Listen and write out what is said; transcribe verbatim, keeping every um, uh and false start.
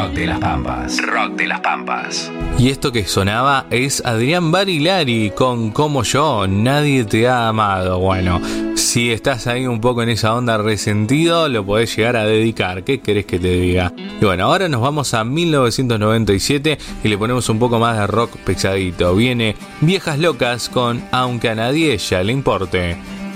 Rock de las Pampas. Rock de las Pampas. Y esto que sonaba es Adrián Barilari con Como Yo, Nadie Te Ha Amado. Bueno, si estás ahí un poco en esa onda resentido, lo podés llegar a dedicar. ¿Qué querés que te diga? Y bueno, ahora nos vamos a mil novecientos noventa y siete y le ponemos un poco más de rock pesadito. Viene Viejas Locas con Aunque a Nadie Ya Le Importe.